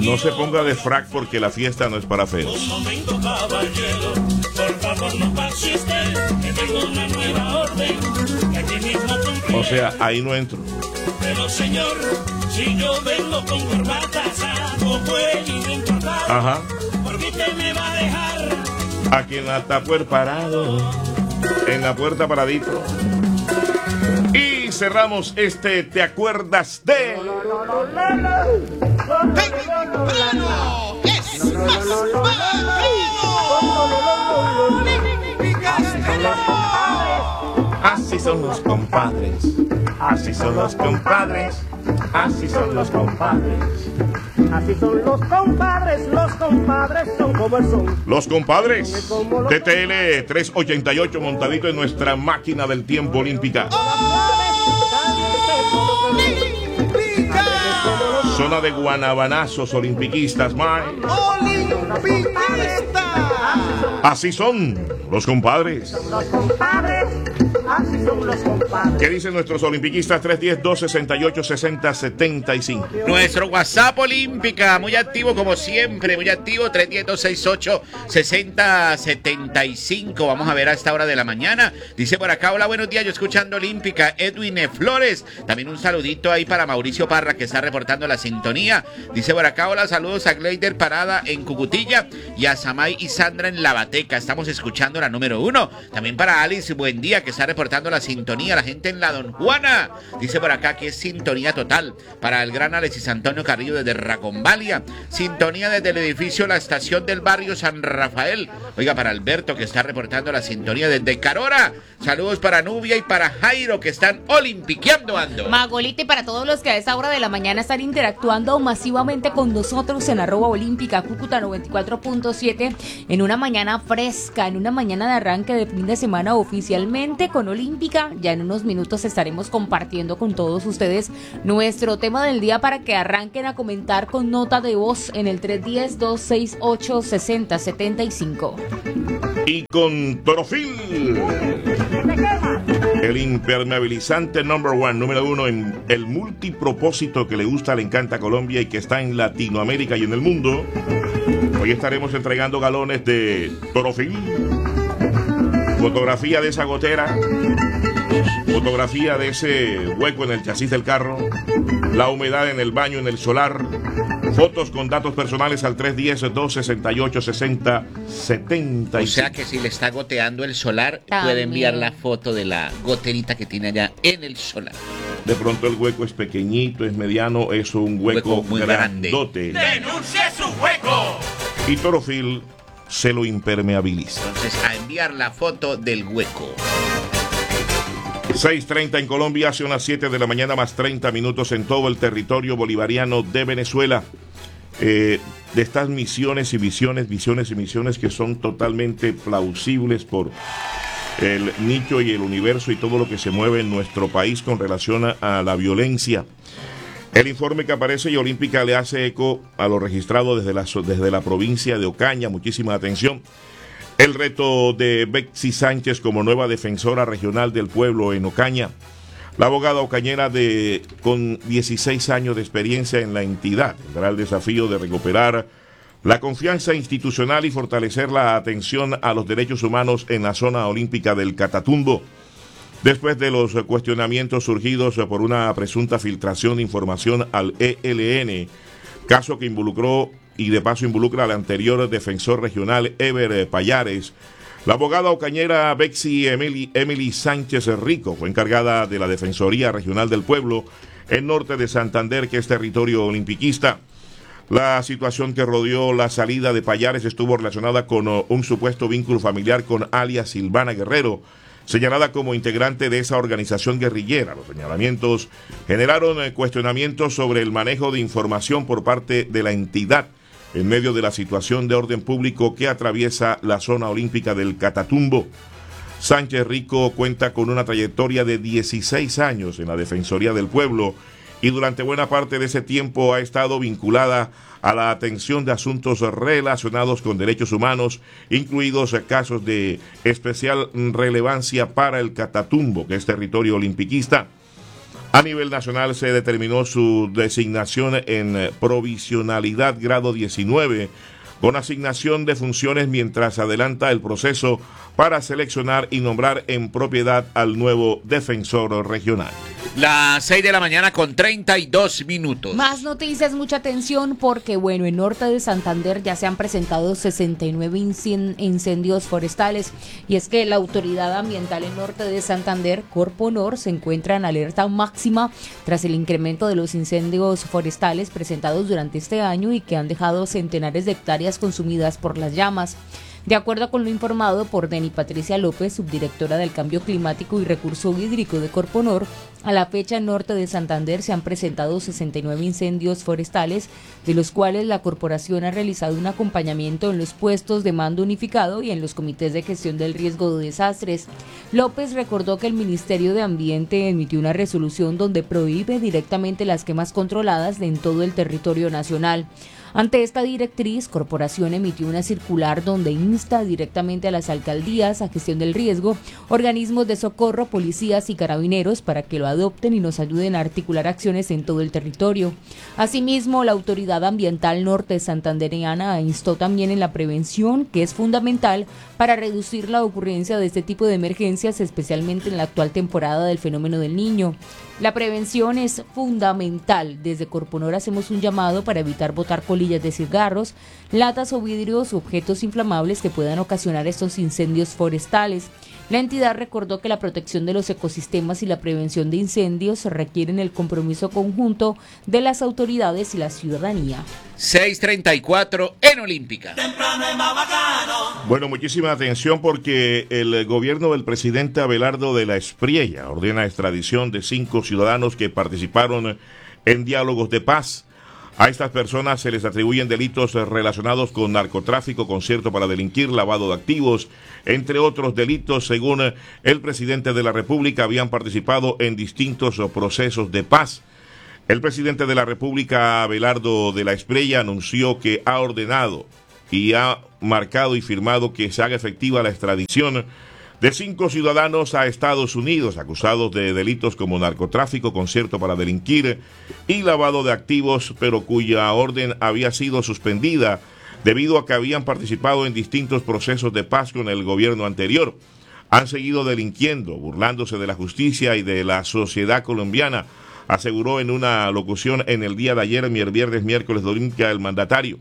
No se ponga de frac porque la fiesta no es para feos. Un momento, caballero, por favor no pase usted, que tengo una nueva orden, que aquí mismo cumpliré. O sea, ahí no entro. Pero señor, si yo vengo con corbata, saco cuello y bien cortado, Ajá. ¿por qué usted me va a dejar? Aquí en la tapuer parado, en la puerta paradito. Y cerramos este ¿Te acuerdas de? Así son los compadres, así son los compadres, así son los compadres. Así son los compadres son como son. Los compadres, TTL 388 montadito en nuestra máquina del tiempo olímpica. Zona de guanabanazos olimpiquistas, Mike. Así son los compadres. Los compadres, así son los compadres. ¿Qué dicen nuestros olimpiquistas? 310-268-6075. Nuestro WhatsApp olímpica, muy activo como siempre, muy activo, 310-268-6075. Vamos a ver a esta hora de la mañana. Dice por acá, hola, buenos días, yo escuchando olímpica, Edwin Flores. También un saludito ahí para Mauricio Parra, que está reportando la sintonía. Dice por acá, hola, saludos a Gleider Parada en Cucutilla y a Samay y Sandra en La Bateca. Estamos escuchando la número 1. También para Alice, buen día, que está reportando la sintonía. La gente en la Don Juana. Dice por acá que es sintonía total. Para el gran Alexis Antonio Carrillo desde Racombalia. Sintonía desde el edificio La Estación del Barrio San Rafael. Oiga, para Alberto, que está reportando la sintonía desde Carora. Saludos para Nubia y para Jairo, que están olimpiqueando, ando. Magolite, para todos los que a esa hora de la mañana están interactuando masivamente con nosotros en @olímpica Cúcuta 94.7, en una mañana fresca, en una mañana de arranque de fin de semana oficialmente con Olímpica. Ya en unos minutos estaremos compartiendo con todos ustedes nuestro tema del día para que arranquen a comentar con nota de voz en el 310-268-6075. Y con Torofil, el impermeabilizante número 1 en el multipropósito que le gusta, le encanta a Colombia y que está en Latinoamérica y en el mundo. Hoy estaremos entregando galones de Torofil, fotografía de esa gotera, fotografía de ese hueco en el chasis del carro, la humedad en el baño, en el solar, fotos con datos personales al 310-268-6075. O sea que si le está goteando el solar, puede enviar la foto de la goterita que tiene allá en el solar. De pronto el hueco es pequeñito, es mediano, es un hueco muy grandote. ¡Denuncie su hueco! Y Torofil se lo impermeabiliza. Entonces, a enviar la foto del hueco. 6:30 en Colombia, son las 7 de la mañana más 30 minutos en todo el territorio bolivariano de Venezuela. De estas misiones y misiones que son totalmente plausibles por el nicho y el universo y todo lo que se mueve en nuestro país con relación a la violencia. El informe que aparece y Olímpica le hace eco a lo registrado desde la provincia de Ocaña. Muchísima atención. El reto de Betsy Sánchez como nueva defensora regional del pueblo en Ocaña. La abogada ocañera con 16 años de experiencia en la entidad tendrá el desafío de recuperar la confianza institucional y fortalecer la atención a los derechos humanos en la zona olímpica del Catatumbo. Después de los cuestionamientos surgidos por una presunta filtración de información al ELN, caso que involucró y de paso involucra al anterior defensor regional Ever Payares, la abogada ocañera Betsy Emily Sánchez Rico fue encargada de la Defensoría Regional del Pueblo en norte de Santander, que es territorio olimpiquista. La situación que rodeó la salida de Payares estuvo relacionada con un supuesto vínculo familiar con alias Silvana Guerrero, señalada como integrante de esa organización guerrillera. Los señalamientos generaron cuestionamientos sobre el manejo de información por parte de la entidad en medio de la situación de orden público que atraviesa la zona olímpica del Catatumbo. Sánchez Rico cuenta con una trayectoria de 16 años en la Defensoría del Pueblo y durante buena parte de ese tiempo ha estado vinculada a la atención de asuntos relacionados con derechos humanos, incluidos casos de especial relevancia para el Catatumbo, que es territorio olimpiquista. A nivel nacional se determinó su designación en provisionalidad grado 19, con asignación de funciones mientras adelanta el proceso para seleccionar y nombrar en propiedad al nuevo defensor regional. Las 6 de la mañana con 32 minutos. Más noticias, mucha atención porque, bueno, en norte de Santander ya se han presentado 69 incendios forestales. Y es que la Autoridad Ambiental en norte de Santander, Corponor, se encuentra en alerta máxima tras el incremento de los incendios forestales presentados durante este año y que han dejado centenares de hectáreas consumidas por las llamas. De acuerdo con lo informado por Deni Patricia López, subdirectora del Cambio Climático y Recurso Hídrico de Corponor, a la fecha en norte de Santander se han presentado 69 incendios forestales, de los cuales la corporación ha realizado un acompañamiento en los puestos de mando unificado y en los comités de gestión del riesgo de desastres. López recordó que el Ministerio de Ambiente emitió una resolución donde prohíbe directamente las quemas controladas en todo el territorio nacional. Ante esta directriz, Corporación emitió una circular donde insta directamente a las alcaldías, a gestión del riesgo, organismos de socorro, policías y carabineros para que lo adopten y nos ayuden a articular acciones en todo el territorio. Asimismo, la Autoridad Ambiental Norte Santandereana instó también en la prevención, que es fundamental para reducir la ocurrencia de este tipo de emergencias, especialmente en la actual temporada del fenómeno del Niño. La prevención es fundamental. Desde Corponor hacemos un llamado para evitar botar colillas de cigarros, latas o vidrios u objetos inflamables que puedan ocasionar estos incendios forestales. La entidad recordó que la protección de los ecosistemas y la prevención de incendios requieren el compromiso conjunto de las autoridades y la ciudadanía. 6:34 en Olímpica. Bueno, muchísima atención porque el gobierno del presidente Abelardo de la Espriella ordena extradición de 5 ciudadanos que participaron en diálogos de paz. A estas personas se les atribuyen delitos relacionados con narcotráfico, concierto para delinquir, lavado de activos, entre otros delitos. Según el presidente de la República, habían participado en distintos procesos de paz. El presidente de la República, Abelardo de la Espriella, anunció que ha ordenado y ha marcado y firmado que se haga efectiva la extradición de 5 ciudadanos a Estados Unidos acusados de delitos como narcotráfico, concierto para delinquir y lavado de activos, pero cuya orden había sido suspendida debido a que habían participado en distintos procesos de paz con el gobierno anterior. Han seguido delinquiendo, burlándose de la justicia y de la sociedad colombiana, aseguró en una locución en el día de ayer, viernes, miércoles de Olímpica, el mandatario.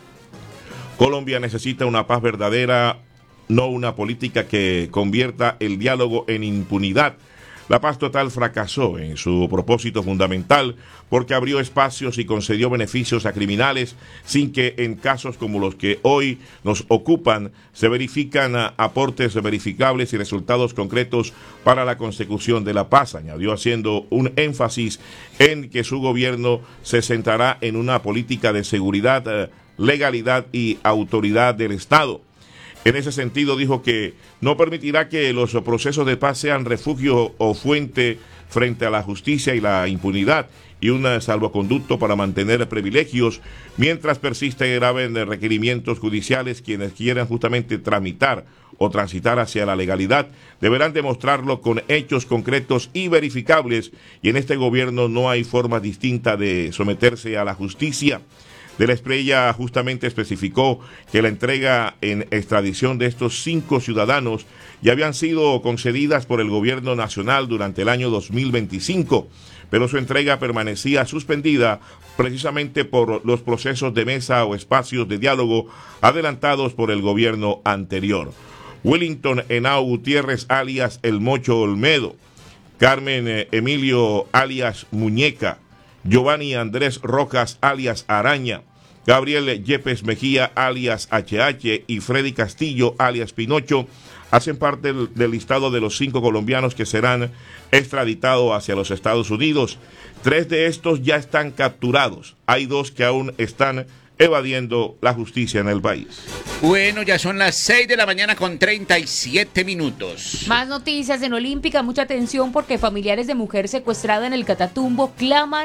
Colombia necesita una paz verdadera, no una política que convierta el diálogo en impunidad. La paz total fracasó en su propósito fundamental porque abrió espacios y concedió beneficios a criminales sin que en casos como los que hoy nos ocupan se verifican aportes verificables y resultados concretos para la consecución de la paz, añadió haciendo un énfasis en que su gobierno se centrará en una política de seguridad, legalidad y autoridad del Estado. En ese sentido dijo que no permitirá que los procesos de paz sean refugio o fuente frente a la justicia y la impunidad y un salvoconducto para mantener privilegios mientras persisten graves requerimientos judiciales. Quienes quieran justamente tramitar o transitar hacia la legalidad deberán demostrarlo con hechos concretos y verificables, y en este gobierno no hay forma distinta de someterse a la justicia. De la Espriella justamente especificó que la entrega en extradición de estos 5 ciudadanos ya habían sido concedidas por el gobierno nacional durante el año 2025, pero su entrega permanecía suspendida precisamente por los procesos de mesa o espacios de diálogo adelantados por el gobierno anterior. Wellington Henao Gutiérrez, alias El Mocho Olmedo, Carmen Emilio, alias Muñeca, Giovanni Andrés Rojas, alias Araña, Gabriel Yepes Mejía, alias HH, y Freddy Castillo, alias Pinocho, hacen parte del listado de los 5 colombianos que serán extraditados hacia los Estados Unidos. 3 de estos ya están capturados. Hay 2 que aún están evadiendo la justicia en el país. Bueno, ya son las 6 de la mañana con 37 minutos. Más noticias en Olímpica, mucha atención porque familiares de mujer secuestrada en el Catatumbo claman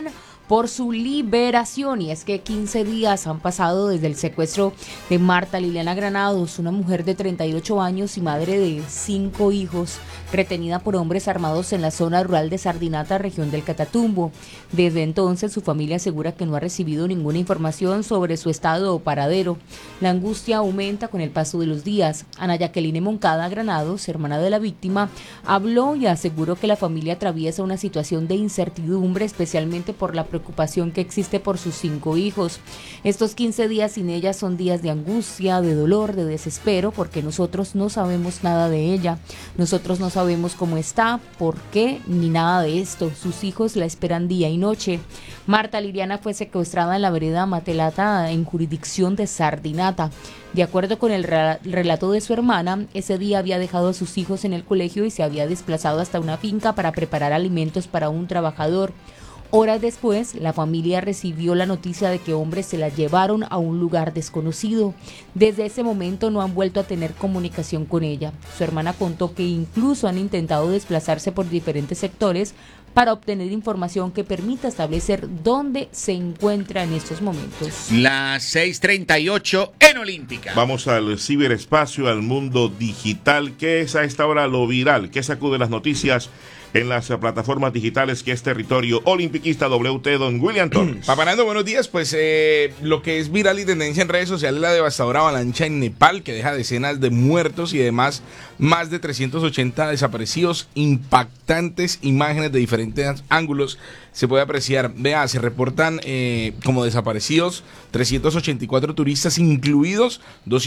por su liberación. Y es que 15 días han pasado desde el secuestro de Marta Liliana Granados, una mujer de 38 años y madre de 5 hijos, retenida por hombres armados en la zona rural de Sardinata, región del Catatumbo. Desde entonces su familia asegura que no ha recibido ninguna información sobre su estado o paradero. La angustia aumenta con el paso de los días. Ana Jacqueline Moncada Granados, hermana de la víctima, habló y aseguró que la familia atraviesa una situación de incertidumbre, especialmente por la preocupación que existe por sus 5 hijos. Estos 15 días sin ella son días de angustia, de dolor, de desespero, porque nosotros no sabemos nada de ella. Nosotros no sabemos cómo está, por qué, ni nada de esto. Sus hijos la esperan día y noche. Marta Liliana fue secuestrada en la vereda Matelata, en jurisdicción de Sardinata. De acuerdo con el relato de su hermana, ese día había dejado a sus hijos en el colegio y se había desplazado hasta una finca para preparar alimentos para un trabajador. Horas después, la familia recibió la noticia de que hombres se la llevaron a un lugar desconocido. Desde ese momento no han vuelto a tener comunicación con ella. Su hermana contó que incluso han intentado desplazarse por diferentes sectores para obtener información que permita establecer dónde se encuentra en estos momentos. Las 6:38 en Olímpica. Vamos al ciberespacio, al mundo digital. ¿Qué es a esta hora lo viral? ¿Qué sacude las noticias en las plataformas digitales que es territorio olimpiquista? WT, don William Torres. Papanando, buenos días. Pues lo que es viral y tendencia en redes sociales, la devastadora avalancha en Nepal, que deja decenas de muertos y además más de 380 desaparecidos. Impactantes imágenes de diferentes ángulos se puede apreciar. Vea, se reportan como desaparecidos 384 turistas, incluidos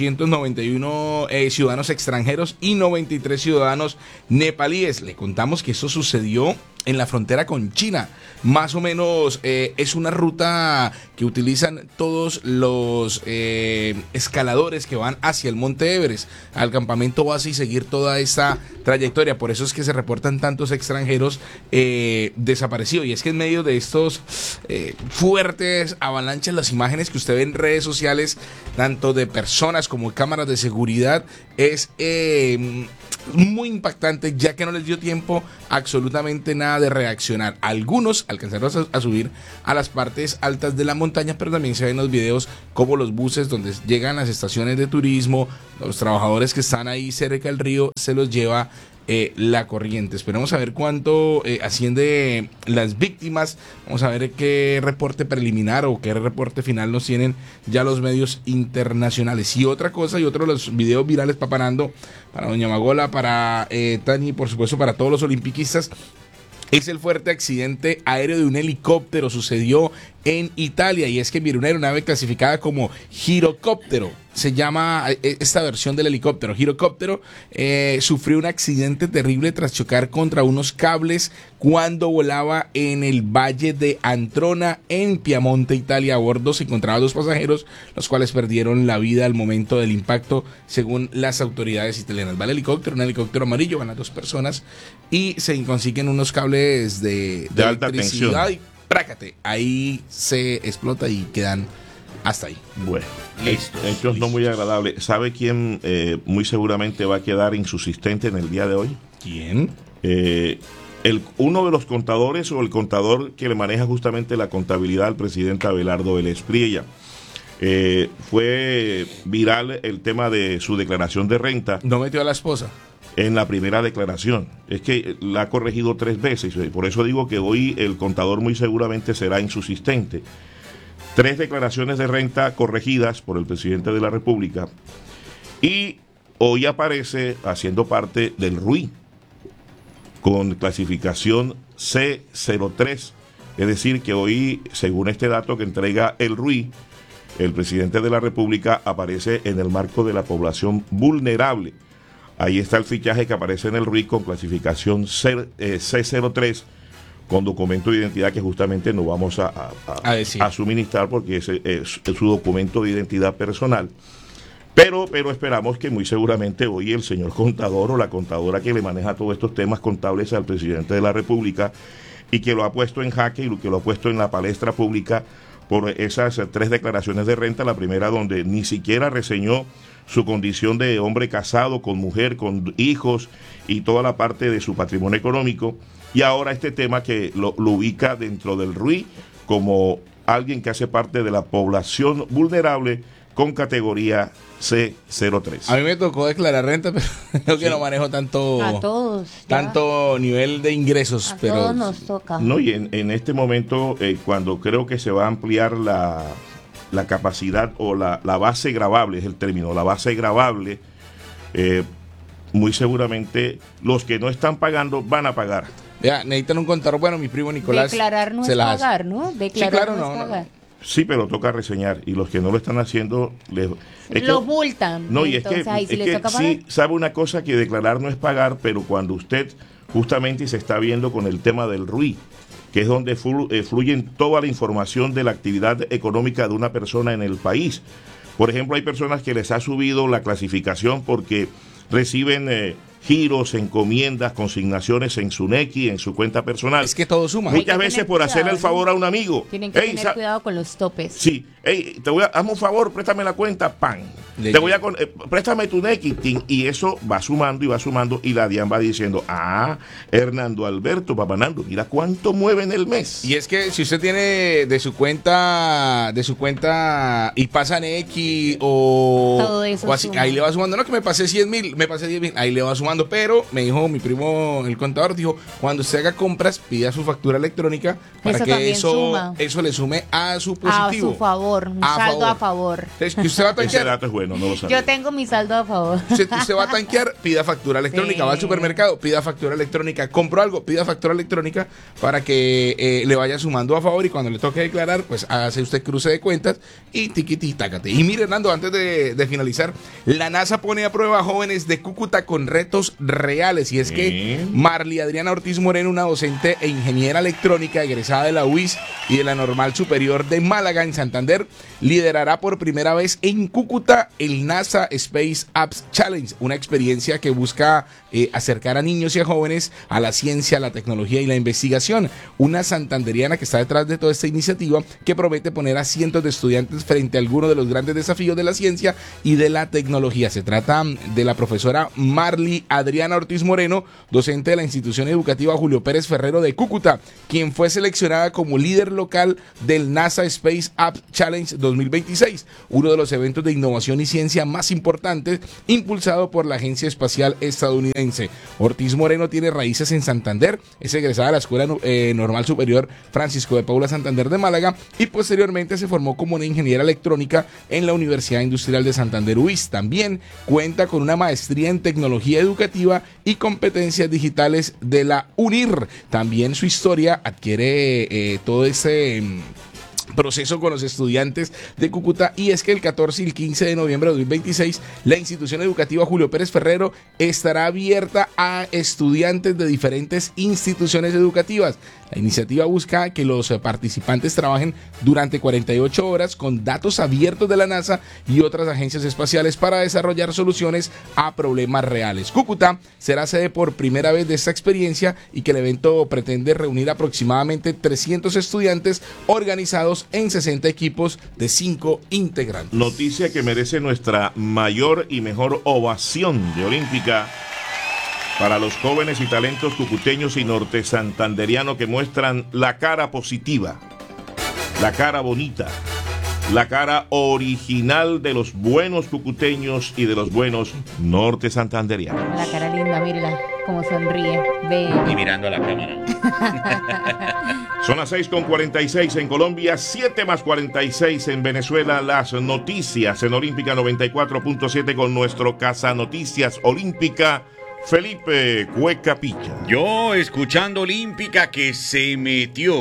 291 ciudadanos extranjeros y 93 ciudadanos nepalíes. Le contamos que eso sucedió en la frontera con China. Más o menos es una ruta que utilizan todos los escaladores que van hacia el Monte Everest, al campamento base, y seguir toda esta trayectoria. Por eso es que se reportan tantos extranjeros desaparecidos. Y es que en medio de estos fuertes avalanchas, las imágenes que usted ve en redes sociales, tanto de personas como de cámaras de seguridad, es muy impactante, ya que no les dio tiempo absolutamente nada de reaccionar. Algunos alcanzaron a subir a las partes altas de la montaña, pero también se ven los videos como los buses donde llegan las estaciones de turismo, los trabajadores que están ahí cerca del río, se los lleva la corriente. Esperemos a ver cuánto asciende las víctimas. Vamos a ver qué reporte preliminar o qué reporte final nos tienen ya los medios internacionales. Y otra cosa, y otro de los videos virales, Papanando, para doña Magola, para Tani, por supuesto para todos los olimpiquistas, es el fuerte accidente aéreo de un helicóptero. Sucedió en Italia, y es que mire, una aeronave clasificada como girocóptero, se llama esta versión del helicóptero, girocóptero, sufrió un accidente terrible tras chocar contra unos cables cuando volaba en el valle de Antrona, en Piamonte, Italia. A bordo se encontraban 2 pasajeros, los cuales perdieron la vida al momento del impacto, según las autoridades italianas. Va el helicóptero, un helicóptero amarillo, van las 2 personas y se consiguen unos cables de alta tensión. Y prácate, ahí se explota y quedan hasta ahí. Bueno, hechos no muy agradables. ¿Sabe quién muy seguramente va a quedar insubsistente en el día de hoy? ¿Quién? Uno de los contadores, o el contador que le maneja justamente la contabilidad al presidente Abelardo Vélez Priella. Fue viral el tema de su declaración de renta. ¿No metió a la esposa? En la primera declaración. Es que la ha corregido 3 veces. Por eso digo que hoy el contador muy seguramente será insubsistente. 3 declaraciones de renta corregidas por el presidente de la República. Y hoy aparece haciendo parte del RUI, con clasificación C03. Es decir, que hoy, según este dato que entrega el RUI, el presidente de la República aparece en el marco de la población vulnerable. Ahí está el fichaje que aparece en el RUI con clasificación C03, con documento de identidad que justamente no vamos a suministrar porque ese es su documento de identidad personal. Pero esperamos que muy seguramente hoy el señor contador o la contadora que le maneja todos estos temas contables al presidente de la República, y que lo ha puesto en jaque y que lo ha puesto en la palestra pública por esas 3 declaraciones de renta. La primera, donde ni siquiera reseñó su condición de hombre casado, con mujer, con hijos y toda la parte de su patrimonio económico. Y ahora este tema que lo ubica dentro del RUI como alguien que hace parte de la población vulnerable con categoría C03. A mí me tocó declarar renta, pero creo que no manejo tanto, A todos. ya. tanto nivel de ingresos. A pero todos nos toca. No, y en este momento, cuando creo que se va a ampliar la capacidad o la base gravable, es el término, la base gravable, muy seguramente los que no están pagando van a pagar. ya, necesitan un contador. Bueno, mi primo Nicolás Declarar no se es las hace. pagar, ¿no? Declarar claro, no, no, es no. pagar. Sí, pero toca reseñar, y los que no lo están haciendo Los multan. No, y Entonces, ahí es sí les que toca pagar. sí sabe una cosa, que declarar no es pagar, pero cuando usted justamente se está viendo con el tema del RUI, que es donde fluyen toda la información de la actividad económica de una persona en el país. Por ejemplo, hay personas que les ha subido la clasificación porque reciben giros, encomiendas, consignaciones en su NECI, en su cuenta personal. Es que todo suma. Hay que Muchas veces tener por hacerle el cuidado, favor a un amigo. Tienen que Ey, tener cuidado con los topes. Sí, hey, hazme un favor, préstame la cuenta, pan. Le Te voy a préstame tu NECI, tin, y eso va sumando y la DIAN va diciendo, Hernando Alberto, Papanando, mira cuánto mueve en el mes. Y es que si usted tiene de su cuenta y pasa X o, Todo eso o así, suma. ahí le va sumando, no que me pasé 100.000, me pasé 10.000, ahí le va sumando, pero me dijo mi primo, el contador, dijo, cuando usted haga compras, pida su factura electrónica para Eso que también suma. eso le sume a su A positivo. su favor, un saldo a favor. Entonces, que usted va a Ese tanquear, dato es bueno, no lo sabía. Yo tengo mi saldo a favor. usted va a tanquear, pida factura electrónica, Sí. va al supermercado, pida factura electrónica, compró algo, pida factura electrónica para que le vaya sumando a favor, y cuando le toque declarar, pues hace usted cruce de cuentas y tiquiti tácate. Y mire, Hernando, antes de finalizar, la NASA pone a prueba a jóvenes de Cúcuta con retos reales, y es que Marly Adriana Ortiz Moreno, una docente e ingeniera electrónica egresada de la UIS y de la Normal Superior de Málaga en Santander, liderará por primera vez en Cúcuta el NASA Space Apps Challenge, una experiencia que busca acercar a niños y a jóvenes a la ciencia, la tecnología y la investigación. Una santanderiana que está detrás de toda esta iniciativa, que promete poner a cientos de estudiantes frente a algunos de los grandes desafíos de la ciencia y de la tecnología. Se trata de la profesora Marly Adriana Ortiz Moreno, docente de la institución educativa Julio Pérez Ferrero de Cúcuta, quien fue seleccionada como líder local del NASA Space Apps Challenge 2026, uno de los eventos de innovación y ciencia más importantes impulsado por la Agencia Espacial Estadounidense. Ortiz Moreno tiene raíces en Santander, es egresada de la Escuela Normal Superior Francisco de Paula Santander de Málaga, y posteriormente se formó como una ingeniera electrónica en la Universidad Industrial de Santander UIS. También cuenta con una maestría en tecnología educativa y competencias digitales de la UNIR. También su historia adquiere todo ese proceso con los estudiantes de Cúcuta, y es que el 14 y el 15 de noviembre de 2026 la institución educativa Julio Pérez Ferrero estará abierta a estudiantes de diferentes instituciones educativas. La iniciativa busca que los participantes trabajen durante 48 horas con datos abiertos de la NASA y otras agencias espaciales para desarrollar soluciones a problemas reales. Cúcuta será sede por primera vez de esta experiencia, y que el evento pretende reunir aproximadamente 300 estudiantes organizados en 60 equipos de 5 integrantes. Noticia que merece nuestra mayor y mejor ovación de Olímpica para los jóvenes y talentos cucuteños y norte santanderianos que muestran la cara positiva, la cara bonita, la cara original de los buenos cucuteños y de los buenos norte santanderianos. La cara linda, mírela, como sonríe. Ve. Y mirando a la cámara. Son las 6:46 en Colombia, 7:46 en Venezuela. Las noticias en Olímpica 94.7 con nuestro Casa Noticias Olímpica, Felipe Cueca Picha. Yo escuchando Olímpica que se metió.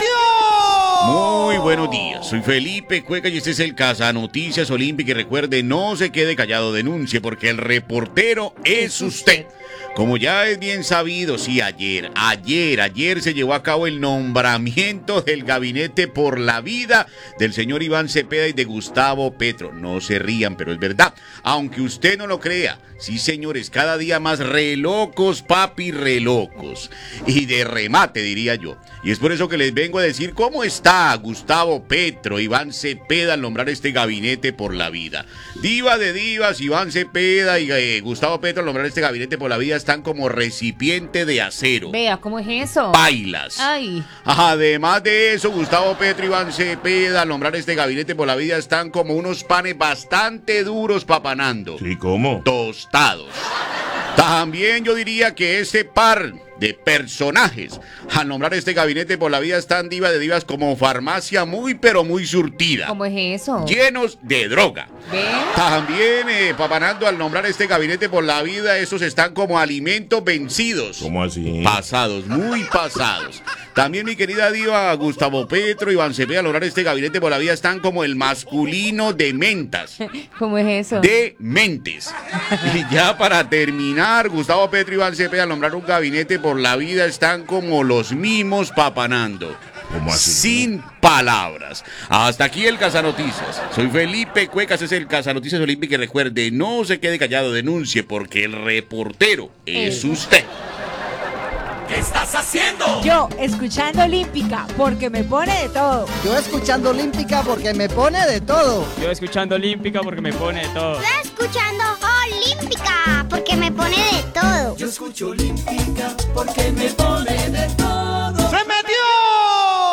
Muy buenos días, soy Felipe Cueca y este es el Casa Noticias Olímpica. Y recuerde, no se quede callado, denuncie, porque el reportero es usted. Como ya es bien sabido, sí, ayer se llevó a cabo el nombramiento del Gabinete por la Vida del señor Iván Cepeda y de Gustavo Petro. No se rían, pero es verdad. Aunque usted no lo crea, sí, señores, cada día más relocos, papi, relocos. Y de remate, diría yo. Y es por eso que les vengo a decir cómo está está Gustavo Petro, Iván Cepeda al nombrar este gabinete por la vida. Diva de divas, Iván Cepeda y Gustavo Petro al nombrar este gabinete por la vida están como recipiente de acero. Vea, ¿cómo es eso? Bailas. Ay. Además de eso, Gustavo Petro y Iván Cepeda al nombrar este gabinete por la vida están como unos panes bastante duros papanando. Sí, ¿cómo? Tostados. También yo diría que ese par de personajes al nombrar este gabinete por la vida están diva de divas como farmacia muy pero muy surtida. ¿Cómo es eso? Llenos de droga. ¿Ve? También papanando al nombrar este gabinete por la vida, esos están como alimentos vencidos. ¿Cómo así? Pasados, muy pasados. También mi querida diva Gustavo Petro, Iván Cepeda al nombrar este gabinete por la vida están como el masculino de mentas. ¿Cómo es eso? De mentes. Y ya para terminar, Gustavo Petro y Iván Cepeda al nombrar un gabinete por la vida están como los mismos papanando. ¿Cómo así? Sin palabras. Hasta aquí el Casanoticias. Soy Felipe Cuecas, es el Casanoticias Olímpica. Y recuerde, no se quede callado, denuncie, porque el reportero es usted. ¿Qué estás haciendo? Yo, escuchando Olímpica, porque me pone de todo. Yo escuchando Olímpica porque me pone de todo. Yo escuchando Olímpica porque me pone de todo. Yo escuchando Olímpica porque me pone de todo. Yo escucho Olímpica porque me pone de todo. ¡Se metió!